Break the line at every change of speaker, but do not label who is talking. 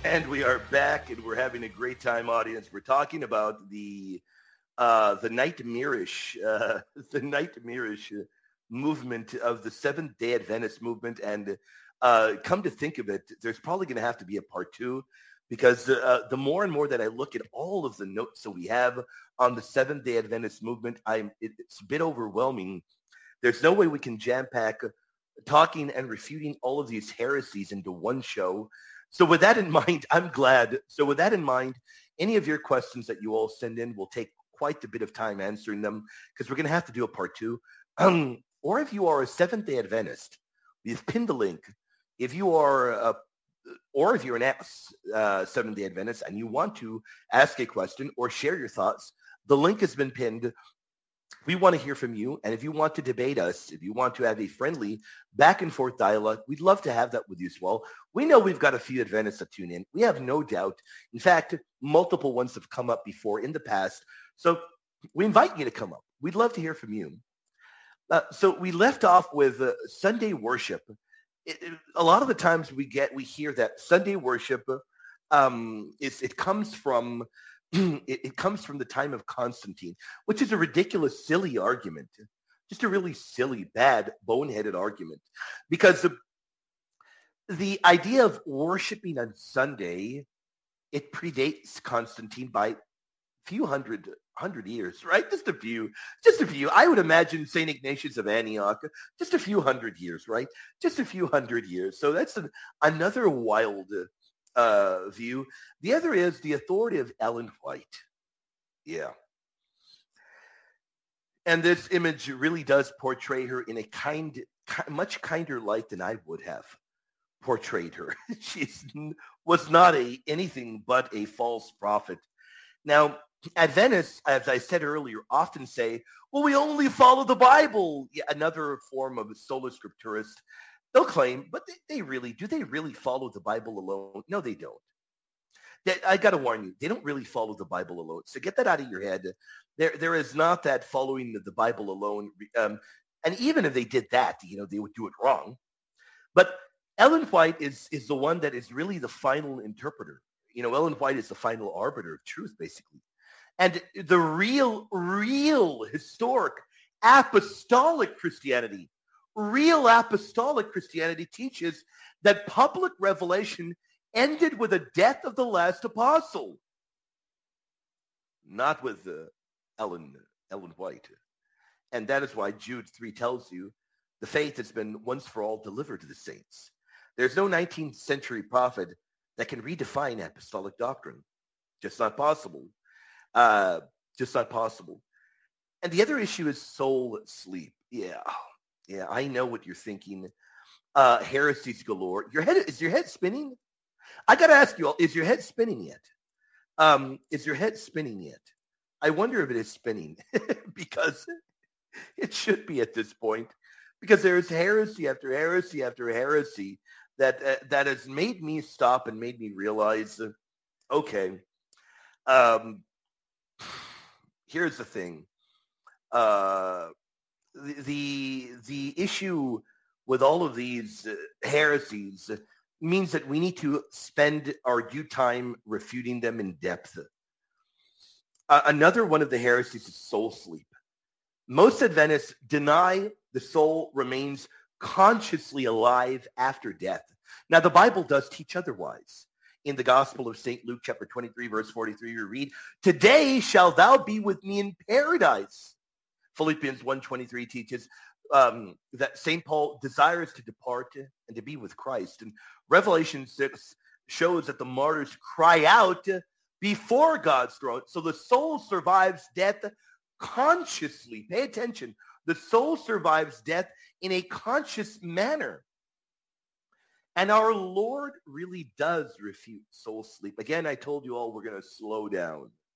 And we are back, and we're having a great time, audience. We're talking about the nightmarish, the nightmarish movement of the Seventh Day Adventist movement. And come to think of it, there's probably going to have to be a part two, because the more and more that I look at all of the notes that we have on the Seventh Day Adventist movement, it's a bit overwhelming. There's no way we can jam pack talking and refuting all of these heresies into one show. So with that in mind, I'm glad. So with that in mind, any of your questions that you all send in will take quite a bit of time answering them, because we're going to have to do a part two. Or if you are a Seventh-day Adventist, we've pinned the link. If you are or if you're an Seventh-day Adventist and you want to ask a question or share your thoughts, the link has been pinned. We want to hear from you. And if you want to debate us, if you want to have a friendly back and forth dialogue, we'd love to have that with you as well. We know we've got a few Adventists that tune in. We have no doubt. In fact, multiple ones have come up before in the past. So we invite you to come up. We'd love to hear from you. So we left off with Sunday worship. A lot of the times we hear that Sunday worship, it comes from it comes from the time of Constantine, which is a ridiculous, silly argument. Just a really silly, bad, boneheaded argument. Because the idea of worshiping on Sunday, it predates Constantine by a few hundred years, right? Just a few. I would imagine St. Ignatius of Antioch, just a few hundred years, right? Just a few hundred years. So that's another wild view. The other is the authority of Ellen White. Yeah. And this image really does portray her in a much kinder light than I would have portrayed her. She was not anything but a false prophet. Now, Adventists, as I said earlier, often say, well, we only follow the Bible. Yeah, another form of sola scripturist. They'll claim, but do they really follow the Bible alone? No, they don't. I got to warn you, they don't really follow the Bible alone. So get that out of your head. There is not that following the Bible alone. And even if they did that, they would do it wrong. But Ellen White is the one that is really the final interpreter. Ellen White is the final arbiter of truth, basically. And the real historic apostolic Christianity, teaches that public revelation ended with the death of the last apostle, not with Ellen White. And that is why Jude 3 tells you the faith has been once for all delivered to the saints. There's no 19th century prophet that can redefine apostolic doctrine. Just not possible. Just not possible. And the other issue is soul sleep. Yeah, I know what you're thinking. Heresies galore. Is your head spinning? I got to ask you all, is your head spinning yet? Is your head spinning yet? I wonder if it is spinning because it should be at this point, because there's heresy after heresy after heresy that has made me stop and made me realize, okay, here's the thing. The issue with all of these heresies means that we need to spend our due time refuting them in depth. Another one of the heresies is soul sleep. Most Adventists deny the soul remains consciously alive after death. Now, the Bible does teach otherwise. In the Gospel of St. Luke, chapter 23, verse 43, we read, "Today shall thou be with me in paradise." Philippians 1:23 teaches that St. Paul desires to depart and to be with Christ. And Revelation 6 shows that the martyrs cry out before God's throne. So the soul survives death consciously. Pay attention. The soul survives death in a conscious manner. And our Lord really does refute soul sleep. Again, I told you all we're going to slow down.